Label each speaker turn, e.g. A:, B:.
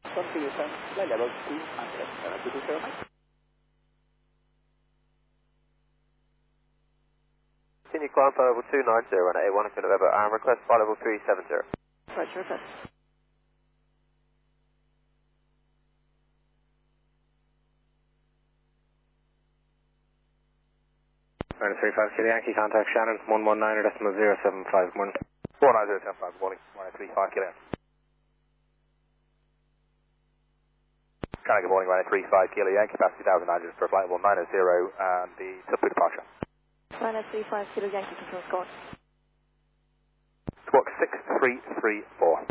A: Confirmation, flight level 200. Good to sir, mate.
B: Continue climb flight level 290 on 81 in November and request flight level 370.
A: Roger, request.
B: Runway 35 Kilo Yankee, contact Shannon 119.075. Morning. 190.75, morning. Runway 35 Kilo Yankee. Good morning, runway 35 Kilo Yankee, capacity 1,900 for flight level 900 and the Tilbury departure.
A: Runway 35 Kilo Yankee, control score.
B: Squawk 6334.